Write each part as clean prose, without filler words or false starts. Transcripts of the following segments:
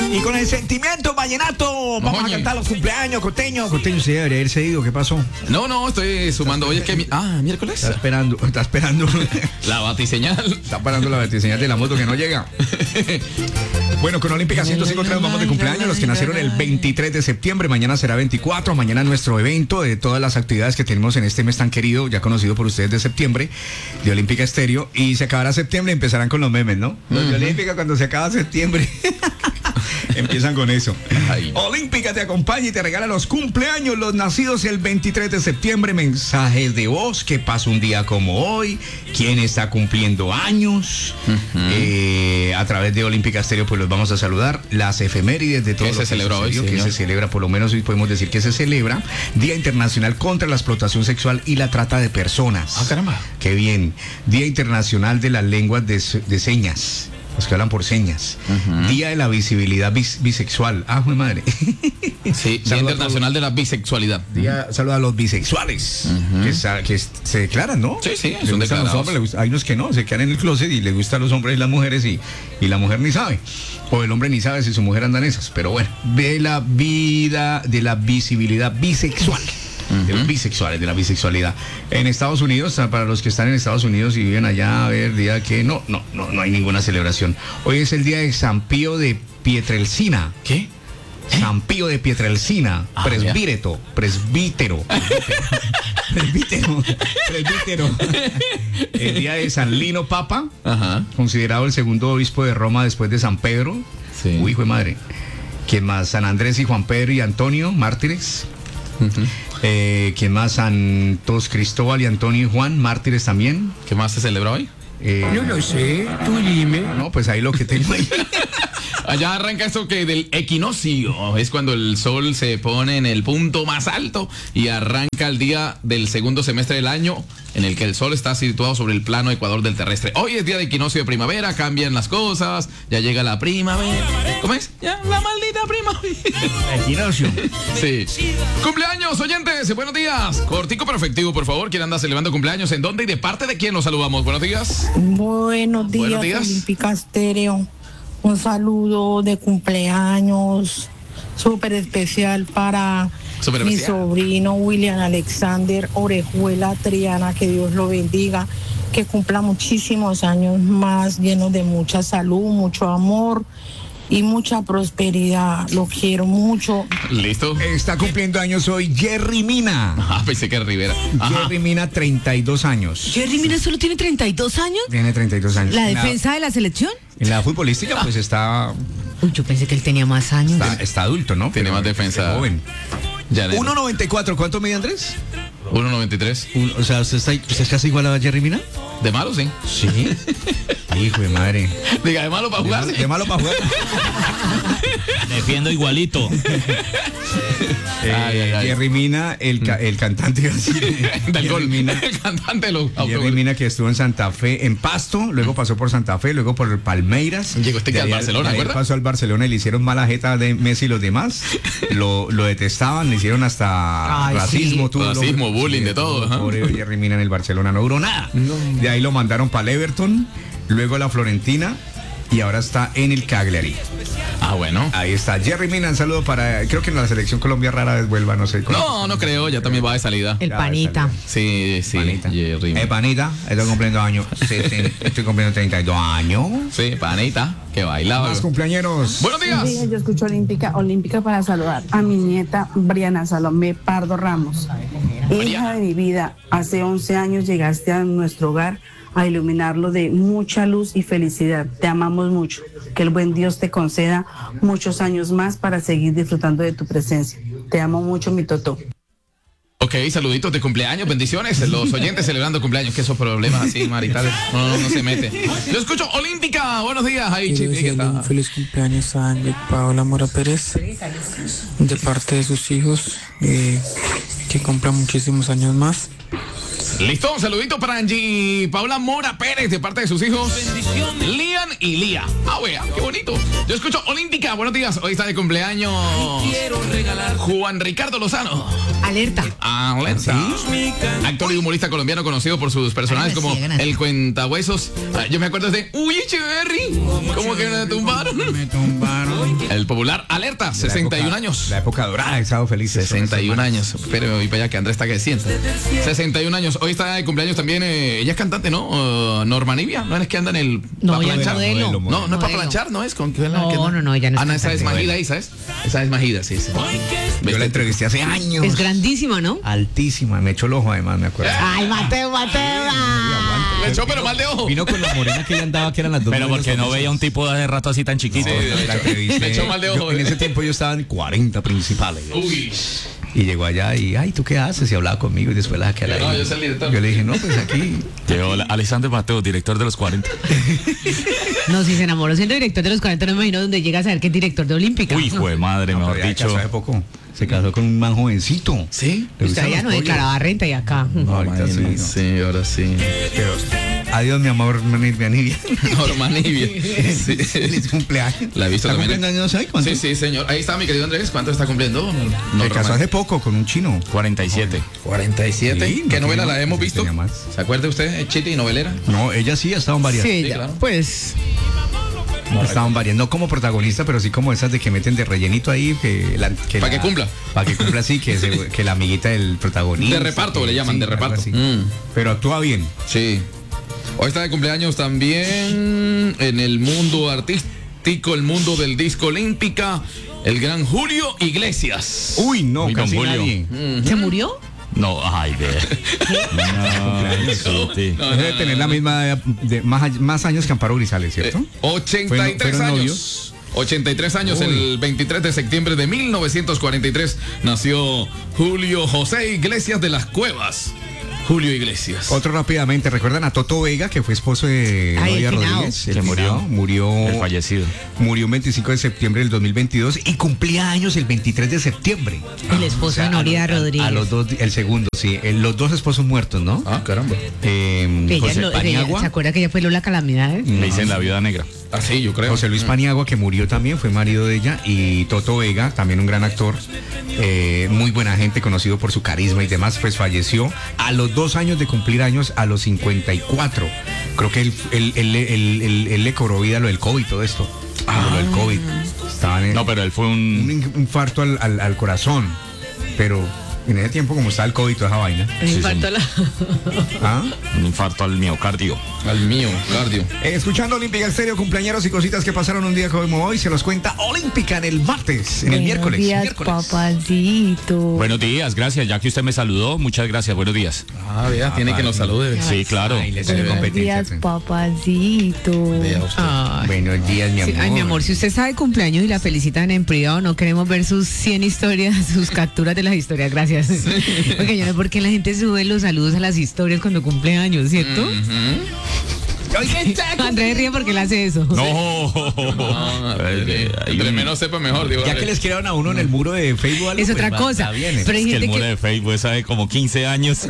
Y con el sentimiento vallenato, vamos a cantar los cumpleaños, Costeño. Costeño se debería haberse ido, ¿qué pasó? No, estoy sumando. Oye, es que miércoles. Está esperando. La batiseñal. Está parando la batiseñal de la moto que no llega. Bueno, con Olímpica 105.3 vamos de cumpleaños. Los que nacieron el 23 de septiembre, mañana será 24. Mañana nuestro evento de todas las actividades que tenemos en este mes tan querido, ya conocido por ustedes de septiembre, de Olímpica Estéreo. Y se acabará septiembre y empezarán con los memes, ¿no? Los de Olímpica cuando se acaba septiembre. Empiezan con eso. Ay. Olímpica te acompaña y te regala los cumpleaños, los nacidos el 23 de septiembre, mensajes de voz, qué pasa un día como hoy, quién está cumpliendo años. A través de Olímpica Estéreo pues los vamos a saludar, las efemérides de todo lo que se celebra hoy, que se celebra, por lo menos hoy podemos decir que se celebra Día Internacional contra la Explotación Sexual y la Trata de Personas. Ah, caramba. Qué bien. Día Internacional de las Lenguas de Señas. Los que hablan por señas. Día de la visibilidad bisexual. Ah, mi madre. Sí, Día Internacional de la Bisexualidad. Saluda a los bisexuales. Que se declaran, ¿no? Sí, son declarados. Hay unos que no, se quedan en el closet y les gustan los hombres y las mujeres y la mujer ni sabe. O el hombre ni sabe si su mujer anda en esas. Pero bueno, de la visibilidad bisexual. De los bisexuales, de la bisexualidad. En Estados Unidos, para los que están en Estados Unidos y viven allá, a ver, día que no hay ninguna celebración. Hoy es el día de San Pío de Pietrelcina. ¿Qué? San Pío de Pietrelcina, presbítero. El día de San Lino Papa, considerado el segundo obispo de Roma después de San Pedro. Sí. Uy, hijo de madre. ¿Quién más? San Andrés y Juan Pedro y Antonio, mártires. ¿Quién más? Santos Cristóbal y Antonio y Juan, mártires también. ¿Qué más se celebra hoy? No lo sé, tú dime. No, pues ahí lo que tengo ahí. Allá arranca esto que del equinoccio, es cuando el sol se pone en el punto más alto y arranca el día del segundo semestre del año en el que el sol está situado sobre el plano ecuador del terrestre. Hoy es día de equinoccio de primavera, cambian las cosas, ya llega la primavera. ¿Cómo es? Ya, la maldita primavera. Equinoccio. Sí. Cumpleaños, oyentes, buenos días. Cortico pero efectivo, por favor. ¿Quién anda celebrando cumpleaños? ¿En dónde y de parte de quién los saludamos? Buenos días. Buenos días. Olímpica Estéreo. Un saludo de cumpleaños súper especial para mi sobrino William Alexander Orejuela Triana, que Dios lo bendiga, que cumpla muchísimos años más, llenos de mucha salud, mucho amor y mucha prosperidad. Lo quiero mucho. ¿Listo? Está cumpliendo años hoy Jerry Mina. Pensé que era Rivera. Jerry Mina, 32 años. ¿Jerry Mina solo tiene 32 años? Tiene 32 años. ¿La defensa de la selección? En la futbolística, pues está... Uy, yo pensé que él tenía más años. Está adulto, ¿no? Tiene más defensa. Joven. 1.94, ¿cuánto mide Andrés? 1.93. O sea, ¿usted es casi igual a Jerry Mina? ¿De malo, sí? Sí. Hijo de madre. Diga, ¿de malo para jugar? De malo para jugar. Defiendo igualito. Jerry Mina, el cantante del gol. Mina, el cantante de los Jerry Mina, que estuvo en Santa Fe, en Pasto, luego pasó por Santa Fe, luego por el Palmeiras. Llegó al Barcelona, ¿verdad? Pasó al Barcelona y le hicieron mala jeta de Messi y los demás. Lo detestaban, le hicieron hasta racismo. Racismo, bullying, de todo. Pobre Jerry Mina en el Barcelona, no duró nada. De ahí lo mandaron para el Everton, luego a la Florentina y ahora está en el Cagliari. Bueno. Ahí está Jerry Mina, un saludo para... Creo que en la selección Colombia rara vez vuelva, no sé. No creo, ya también va de salida. El panita. Sí, panita. Jerry Mina. Panita, estoy cumpliendo años. Sí, estoy cumpliendo 32 años. Sí, panita, que bailaba. Más cumpleañeros. Buenos días. Sí, yo escucho Olímpica para saludar a mi nieta Briana Salomé Pardo Ramos. Hija de mi vida, hace 11 años llegaste a nuestro hogar a iluminarlo de mucha luz y felicidad. Te amamos mucho. Que el buen Dios te conceda muchos años más para seguir disfrutando de tu presencia. Te amo mucho, mi Totó. Ok, saluditos de cumpleaños, bendiciones. Los oyentes celebrando cumpleaños, que esos problemas así maritales no se mete. Yo escucho Olímpica, buenos días. Ahí, un feliz cumpleaños a Angie Paola Mora Pérez, de parte de sus hijos, que cumplan muchísimos años más. Listo, un saludito para Angie Paula Mora Pérez, de parte de sus hijos Lian y Lía. Wea, qué bonito. Yo escucho Olímpica, buenos días. Hoy está de cumpleaños Juan Ricardo Lozano. Alerta. ¿Sí? Actor y humorista colombiano conocido por sus personajes como el Cuentahuesos. Yo me acuerdo de Uy, Echeverry. ¿Cómo que me tumbaron? El popular Alerta, 61 años. La época dorada de Sábado Feliz. 61 años. Pero voy para allá que Andrés está que sienta. 61 años. Hoy está de cumpleaños también. Ella es cantante, ¿no? Norma Nivia. No es que anda en el. No, ella planchar. modelo. No es para planchar, ¿no es? ¿Con qué? No, ella no es Ana, esa cantante. es Magida ahí, ¿sabes? Esa es Magida, sí. Yo la entrevisté hace años. Es grandísima, ¿no? Altísima. Me echó el ojo, además, me acuerdo. Ay, Mateo. Le echó, pero mal de ojo. Vino con la morena que ella andaba, que eran las dos. Pero porque no veía un tipo de rato así tan chiquito. La entrevisté. Le echó mal de ojo. En ese tiempo yo estaba en 40 principales. Uy. Y llegó allá y, ay, ¿tú qué haces? Y hablaba conmigo y después la saqué a la No, yo soy el director. Yo le dije, no, pues aquí. Llegó Alexander Mateo, director de los 40. No, si se enamoró siendo director de los 40, no me imagino donde llega a saber que es director de Olímpica. Uy, hijo de madre, No, mejor pero ella dicho. casó hace poco. Se casó con un man jovencito. ¿Sí? ¿Le Usted gustan ya los no pollos? declaraba renta y acá. No, ahorita sí, no. Sí, ahora sí. Pero, adiós, mi amor, Nivia. Norma Nivia. Sí. Feliz cumpleaños. La he visto ¿Está también. cumpliendo años hoy? ¿Cuánto? Sí, señor. Ahí está mi querido Andrés. ¿Cuánto está cumpliendo? Se casó hace poco con un chino. 47. 47. Sí, ¿Qué no novela tiene- la hemos no visto? tenía más. ¿Se acuerda usted? Chiti y novelera. No, ella sí ha estado en varias. Sí, Sí, ya, claro. pues. Estaban varias, no como protagonista, pero sí como esas de que meten de rellenito ahí. Pa' que cumpla. Para que cumpla, sí, que la amiguita del protagonista. De reparto le llaman, sí, de algo reparto. así. Mm. Pero actúa bien. Sí. Hoy está de cumpleaños también en el mundo artístico, el mundo del disco olímpica, el gran Julio Iglesias. Uy, no, Uy, don casi Julio. nadie. ¿Se murió? No, ay, ve. No, sí. Debe tener la misma edad más años que Amparo Grisales, ¿cierto? 83 ¿Fueron años. novios? 83 años, Uy. el 23 de septiembre de 1943 nació Julio José Iglesias de las Cuevas. Julio Iglesias. Otro rápidamente, ¿recuerdan a Toto Vega, que fue esposo de Ay, Nadia el finado. Rodríguez? Que murió. Murió El fallecido. Murió el 25 de septiembre del 2022 y cumplía años el 23 de septiembre. El esposo de Noria Rodríguez. A los dos, el segundo, sí. Los dos esposos muertos, ¿no? Ah, caramba. José ella, Paniagua. ¿se acuerda que ella fue Lola Calamidades? Le dicen la viuda negra. Ah, sí, yo creo. José Luis Paniagua, que murió también, fue marido de ella, y Toto Vega, también un gran actor, muy buena gente, conocido por su carisma y demás, pues falleció a los 2 años de cumplir años, a los 54. Creo que él le cobró vida a lo del COVID, todo esto. Lo del COVID. Estaban en No, pero él fue un. un infarto al corazón, pero en ese tiempo, como estaba el COVID, toda esa vaina. Me infartó la... ¿Ah? Un infarto al miocardio. Al mío, cardio. Escuchando Olímpica Estéreo, cumpleaños y cositas que pasaron un día como hoy, se los cuenta Olímpica en el martes, en el miércoles. Buenos días, miércoles. papacito. Buenos días, gracias. Ya que usted me saludó, muchas gracias. Buenos días. Ah, vea, tiene que nos salude. Sí, claro. Ay, les doy Buenos competencia. días, papacito. Vea usted. Ay. Buenos días, mi Sí, amor. ay, mi amor, si usted está de cumpleaños y la felicitan en privado, no queremos ver sus 100 historias, sus capturas de las historias, gracias. Porque yo no sé por qué la gente sube los saludos a las historias cuando cumple años, ¿cierto? Andrés ríe porque él hace eso. No. Entre menos sepa mejor, digo. Ya que le escriban a uno en el muro de Facebook, algo, Es pues otra va- cosa. va bien, Pero hay Es que el gente muro que de Facebook sabe como 15 años.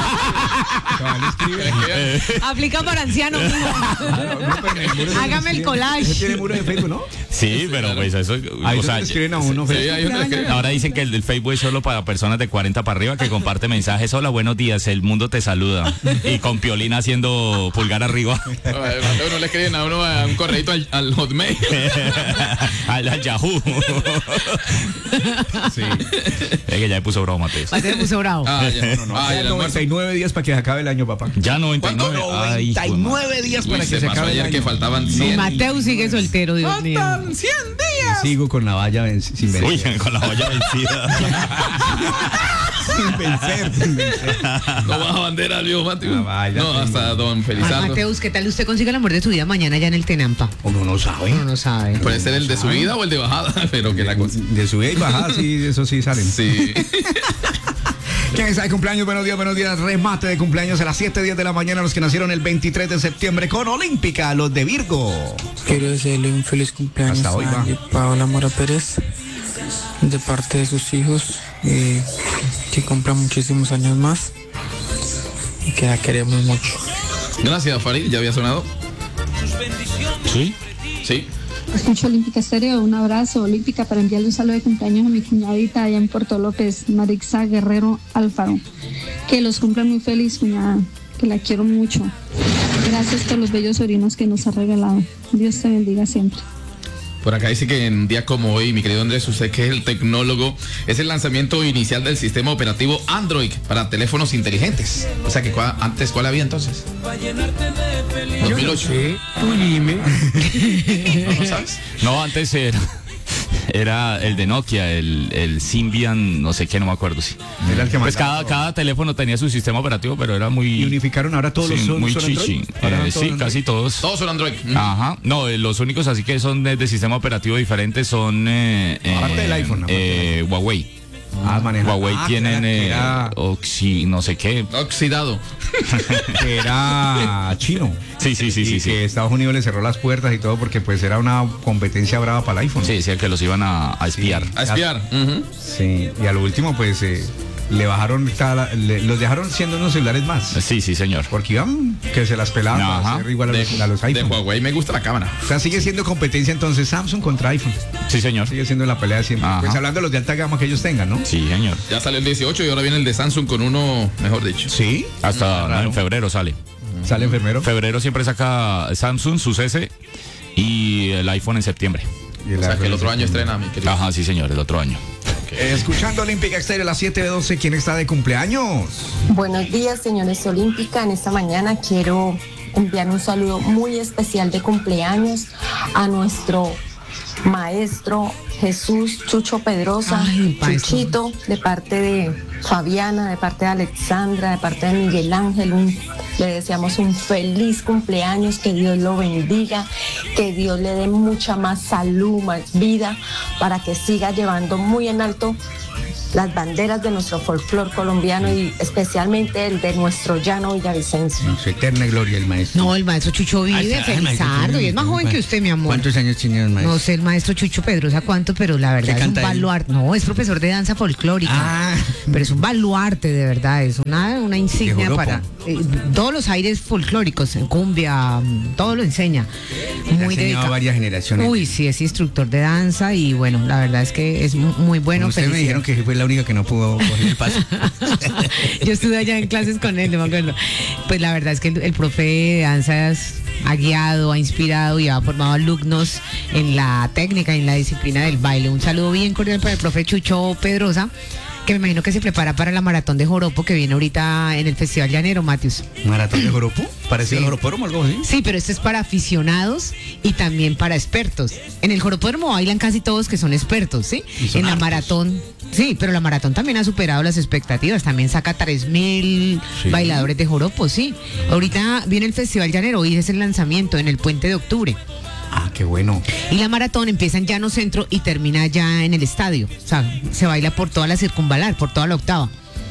aplica para ancianos. mijo. Hágame el collage. ¿Usted tiene muro de Facebook, no? Sí, pero pues eso. Ahí O sea, le escriben a uno. Sí, feliz hay uno que- cumpleaños. ahora dicen que el del Facebook es solo para personas de 40 para arriba que comparte mensajes. Hola, buenos días, el mundo te saluda. Y con Piolín haciendo pulgar arriba. Mateo, no le escriben a uno a un correíto al Hotmail. al Yahoo. Sí. Es que ya le puso broma, Mateo. Mateo puso bravo. Ah, ya. No, Ah, el almuerzo. 99 días para que se acabe el año, papá. Ya 99. Ay, hijo de madre. 99 días Uy, para se que se pasó acabe el ayer año. que faltaban Y 100. Mateo sigue soltero, Dios mío. ¡Faltan 100 días! Sigo con la valla sin vencer. Uy, con la olla vencida. Sin vencer, sin vencer. No baja bandera, Leo Mateo. Ah, vaya, No, hasta don Ay, Felizardo. Mateus, ¿qué tal usted consigue el amor de su vida mañana ya en el Tenampa? Uno no sabe. Uno no sabe. Puede ser el de subida o el de bajada, pero que la cosa. De subida y bajada, sí, eso sí salen. Sí. ¿Quién está de cumpleaños? Buenos días. Remate de cumpleaños a las 7:10 de la mañana. Los que nacieron el 23 de septiembre con Olímpica, los de Virgo. Quiero desearle un feliz cumpleaños Hasta hoy, a va. Angie Paola Mora Pérez de parte de sus hijos, que cumplan muchísimos años más y que la queremos mucho. Gracias, Farid. ¿Ya había sonado? Sí. Sí. Escucho Olímpica Estéreo, un abrazo Olímpica para enviarle un saludo de cumpleaños a mi cuñadita allá en Puerto López, Marixa Guerrero Alfaro. Que los cumpla muy feliz, cuñada, que la quiero mucho. Gracias por los bellos sobrinos que nos ha regalado. Dios te bendiga siempre. Por acá dice que en un día como hoy, mi querido Andrés, usted que es el tecnólogo, es el lanzamiento inicial del sistema operativo Android para teléfonos inteligentes. O sea que antes, ¿cuál había entonces? 2008. No sé, tú dime. ¿No sabes? No, antes era el de Nokia, el Symbian, no sé qué, no me acuerdo. Sí. Era el que pues cada teléfono tenía su sistema operativo, pero era muy... Y unificaron ahora todos sí, los muy son chichi. Sí, casi todos. Todos son Android. Ajá. No, los únicos así que son de sistema operativo diferente son... aparte del iPhone. Huawei. Maneja. Huawei tienen era no sé qué. Oxidado. Que era chino. Sí. Que Estados Unidos le cerró las puertas y todo porque pues era una competencia brava para el iPhone. Sí, decía que los iban a espiar. Sí, a espiar. Sí, y a lo último pues le bajaron, los dejaron siendo unos celulares más. Sí, señor. Porque iban que se las pelaban para hacer igual a los iPhones. De Huawei me gusta la cámara. O sea, sigue siendo competencia entonces Samsung contra iPhone. Sí, señor. Sigue siendo la pelea de siempre. Ajá. Pues hablando de los de alta gama que ellos tengan, ¿no? Sí, señor. Ya salió el 18 y ahora viene el de Samsung con uno, mejor dicho. Sí. Hasta en febrero sale. ¿Sale en febrero? Febrero siempre saca Samsung sus S y el iPhone en septiembre. O sea que el otro año estrena, mi querido. Ajá, sí, señor, el otro año. Escuchando Olímpica Estéreo a las 7:12, ¿quién está de cumpleaños? Buenos días, señores Olímpica. En esta mañana quiero enviar un saludo muy especial de cumpleaños a nuestro maestro Jesús Chucho Pedrosa. Ay, Chuchito, de parte de Fabiana, de parte de Alexandra, de parte de Miguel Ángel. Le deseamos un feliz cumpleaños, que Dios lo bendiga, que Dios le dé mucha más salud, más vida, para que siga llevando muy en alto las banderas de nuestro folclore colombiano y especialmente el de nuestro llano villavicencio. En su eterna gloria el maestro. No, el maestro Chucho vive, Felizardo, y es más joven que usted, mi amor. ¿Cuántos años tiene el maestro? No sé el maestro Chucho Pedrosa cuánto, pero la verdad es un baluarte. No, es profesor de danza folclórica. Pero es un baluarte, de verdad. Es una insignia para todos los aires folclóricos, en cumbia, todo lo enseña. Muy dedicado. Varias generaciones. Uy, sí, es instructor de danza y bueno, la verdad es que es muy bueno. Ustedes me dijeron que fue la única que no pudo coger el paso. Yo estuve allá en clases con él, no me acuerdo. Pues la verdad es que el profe de danzas ha guiado, ha inspirado y ha formado alumnos en la técnica y en la disciplina del baile. Un saludo bien cordial para el profe Chucho Pedrosa, que me imagino que se prepara para la maratón de joropo que viene ahorita en el Festival Llanero, Matius. ¿Maratón de joropo? ¿Parecido al joropódromo o algo así? Sí, pero esto es para aficionados y también para expertos. En el joropódromo bailan casi todos que son expertos, ¿sí? En la maratón, sí, pero la maratón también ha superado las expectativas. También saca 3,000 bailadores de joropo, sí. Ahorita viene el Festival Llanero, hoy es el lanzamiento en el Puente de Octubre. Ah, qué bueno. Y la maratón empieza en Llano Centro y termina ya en el estadio. O sea, se baila por toda la circunvalar, por toda la octava.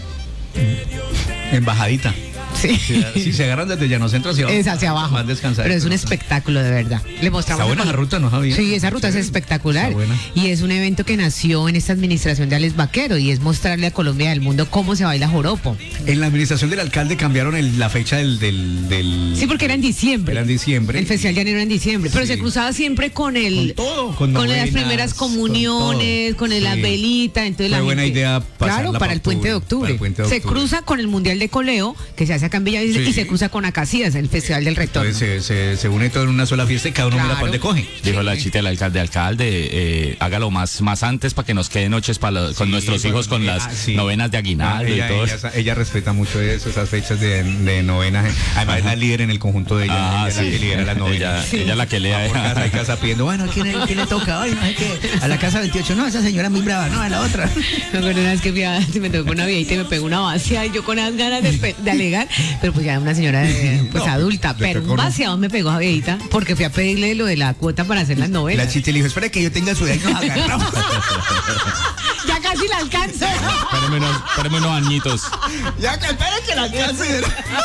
En bajadita. Sí. Sí, se agarran desde Llano Centro hacia abajo. Es hacia abajo. Más descansar. Pero es un espectáculo, de verdad. Le mostramos. Está buena la ruta, ¿no, Javier? Sí, esa ruta es espectacular. Y es un evento que nació en esta administración de Alex Vaquero y es mostrarle a Colombia y al mundo cómo se baila joropo. En la administración del alcalde cambiaron la fecha del... Sí, porque era en diciembre. Era en diciembre. El Festival Llanero era en diciembre. Pero se cruzaba siempre con el... Con todo. Con las primeras comuniones, con las velitas. Entonces fue buena idea pasarla. Claro, para el Puente de Octubre. Se cruza con el Mundial de Coleo, que se hace acá en Villavicencio, y se cruza con Acacías, el Festival del Retorno. Entonces se une todo en una sola fiesta y cada uno mira para dónde coge. Dijo la chita del alcalde, hágalo más antes para que nos queden noches con nuestros hijos con las novenas de aguinaldo y todo. Ella respeta mucho eso, esas fechas de novenas. Además es la líder en el conjunto de ella. Ella es la que lidera las novenas. Ella la que lea. Hay casa pidiendo, bueno, ¿quién le toca hoy? No sé qué. A la casa 28, no, esa señora es muy brava, no, a la otra. Me acuerdo una vez que me tocó una viejita y me pegó una vacía y yo con las ganas de alegar, pero pues ya una señora adulta, pero un vaciado me pegó a viejita porque fui a pedirle lo de la cuota para hacer las novelas. La chita le dijo, espera que yo tenga su edad y nos agarramos. Ya casi la alcanzo. Espérame unos añitos. Ya que espera que la alcance.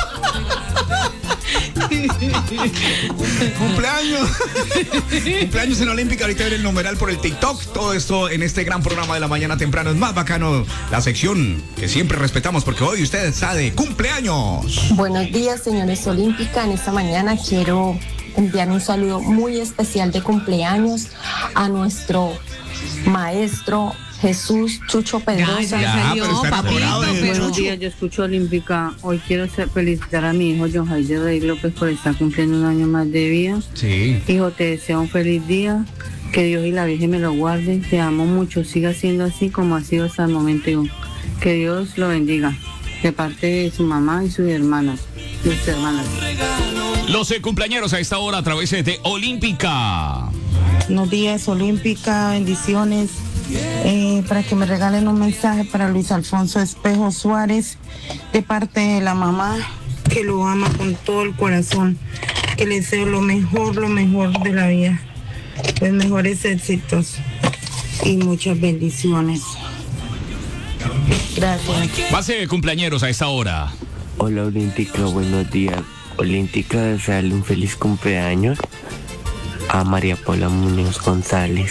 Cumpleaños en Olímpica. Ahorita viene el numeral por el TikTok. Todo esto en este gran programa de la mañana temprano. Es más bacano la sección que siempre respetamos porque hoy usted está de cumpleaños. Buenos días, señores Olímpica. En esta mañana quiero enviar un saludo muy especial de cumpleaños a nuestro maestro Jesús Chucho Pedrosa. Buenos días, yo escucho Olímpica. Hoy quiero felicitar a mi hijo John Jair Rey López por estar cumpliendo un año más de vida. Sí. Hijo, te deseo un feliz día Que Dios y la Virgen me lo guarden. Te amo mucho. Siga siendo así como ha sido hasta el momento. Que Dios lo bendiga. De parte de su mamá y sus hermanas. Sus hermanas. Los cumpleañeros a esta hora a través de Olímpica. Buenos días, Olímpica. Bendiciones. Para que me regalen un mensaje para Luis Alfonso Espejo Suárez, de parte de la mamá, que lo ama con todo el corazón, que le deseo lo mejor de la vida, los mejores éxitos y muchas bendiciones. Gracias. Base de cumpleañeros a esta hora. Hola Olímpica, buenos días. Olímpica, desearle un feliz cumpleaños a María Paula Muñoz González,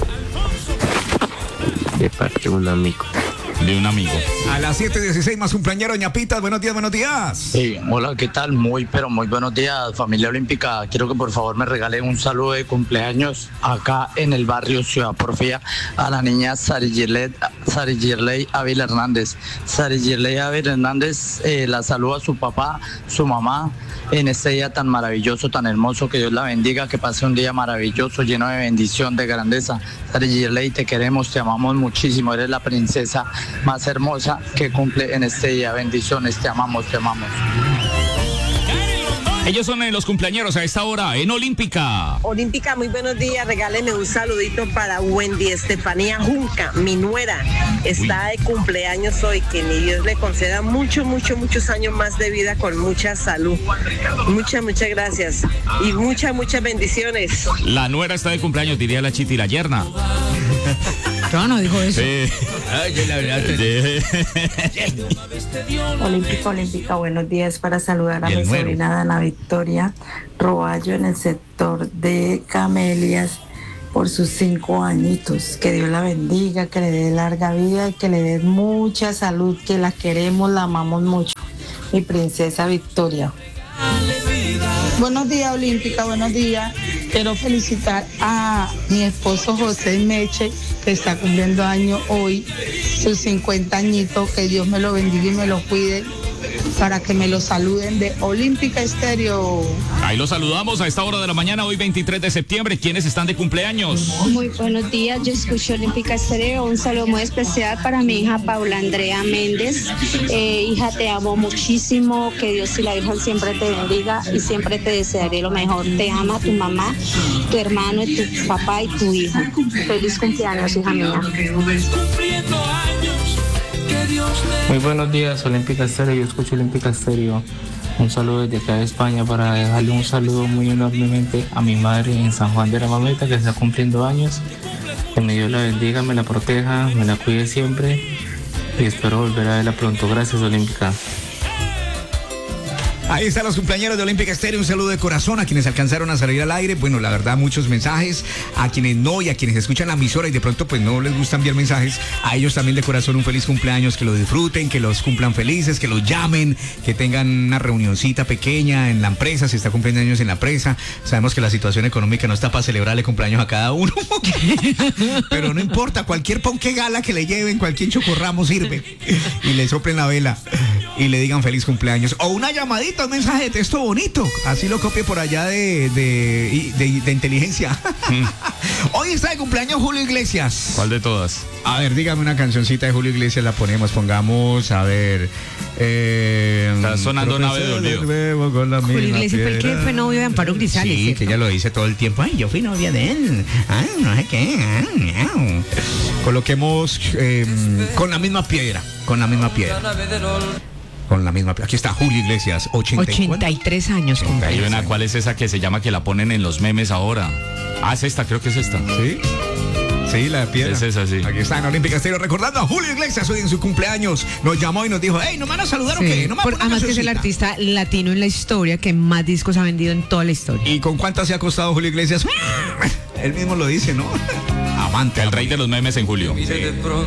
de parte de un amigo. De un amigo. A las 7:16 más cumpleañero, Ñapitas. Buenos días, buenos días. Sí, hola, ¿qué tal? Muy buenos días, familia Olímpica. Quiero que por favor me regalen un saludo de cumpleaños acá en el barrio Ciudad Porfía a la niña Sarigirley Ávila Hernández. Sarigirley Ávila Hernández la saluda a su papá, su mamá, en este día tan maravilloso, tan hermoso. Que Dios la bendiga, que pase un día maravilloso, lleno de bendición, de grandeza. Sarigirley, te queremos, te amamos muchísimo. Eres la princesa más hermosa que cumple en este día. Bendiciones, te amamos, te amamos. Ellos son los cumpleañeros a esta hora en Olímpica. Olímpica, muy buenos días. Regálenme un saludito para Wendy Estefanía Junca, mi nuera. Está de cumpleaños hoy. Que mi Dios le conceda muchos años más de vida con mucha salud. Muchas gracias. Y muchas bendiciones. La nuera está de cumpleaños, diría la Chiti, la yerna. No dijo eso. Sí. Ay, yo la verdad. Olímpica, buenos días, para saludar a mi sobrina Dana Victoria Roballo en el sector de Camelias por sus 5 añitos. Que Dios la bendiga, que le dé larga vida y que le dé mucha salud, que la queremos, la amamos mucho. Mi princesa Victoria. Buenos días, Olímpica, buenos días. Quiero felicitar a mi esposo José Meche, que está cumpliendo años hoy, sus 50 añitos. Que Dios me lo bendiga y me lo cuide, para que me lo saluden de Olímpica Estéreo. Ahí lo saludamos a esta hora de la mañana, hoy 23 de septiembre. ¿Quiénes están de cumpleaños? Muy buenos días, yo escucho Olímpica Estéreo. Un saludo muy especial para mi hija Paula Andrea Méndez. Hija, te amo muchísimo, que Dios y la Virgen siempre te bendiga y siempre te desearé lo mejor. Te ama tu mamá, tu hermano, tu papá y tu hijo. Feliz cumpleaños, hija mía. Muy buenos días, Olímpica Estéreo. Yo escucho Olímpica Estéreo. Un saludo desde acá de España, para dejarle un saludo muy enormemente a mi madre en San Juan de la Mameta, que está cumpliendo años. Que me Dios la bendiga, me la proteja, me la cuide siempre y espero volver a verla pronto. Gracias, Olímpica. Ahí están los cumpleaños de Olímpica Estéreo. Un saludo de corazón a quienes alcanzaron a salir al aire. Bueno, la verdad, muchos mensajes. A quienes no y a quienes escuchan la emisora y de pronto pues no les gusta enviar mensajes, a ellos también de corazón un feliz cumpleaños. Que lo disfruten, que los cumplan felices, que los llamen, que tengan una reunioncita pequeña en la empresa, si está cumpliendo años en la empresa. Sabemos que la situación económica no está para celebrarle cumpleaños a cada uno. Pero no importa, cualquier ponque gala que le lleven, cualquier chocorramo sirve. Y le soplen la vela y le digan feliz cumpleaños. O una llamadita, un mensaje de texto bonito. Así lo copie por allá de inteligencia. Hoy está de cumpleaños Julio Iglesias. ¿Cuál de todas? A ver, dígame una cancioncita de Julio Iglesias, la ponemos, pongamos, a ver. Está sonando Nave de Olvido. Julio Iglesias fue el que fue novio de Amparo Grisales. Sí, ¿cierto? Que ella lo dice todo el tiempo. Ay, yo fui novia de él. Ay, no sé qué. Coloquemos con la misma piedra. Con la misma piedra. Aquí está Julio Iglesias, 83 años. Hay una, ¿cuál es esa que se llama, que la ponen en los memes ahora? Ah, es esta, creo que es esta. ¿Sí? Sí, la piedra. Es esa, sí. Aquí está en Olímpica Estéreo recordando a Julio Iglesias hoy en su cumpleaños. Nos llamó y nos dijo, hey, ¿no me van a saludar o qué? ¿No me además que es el artista latino en la historia que más discos ha vendido en toda la historia. ¿Y con cuántas se ha costado Julio Iglesias? Él mismo lo dice, ¿no? Amante. El rey de los memes en Julio.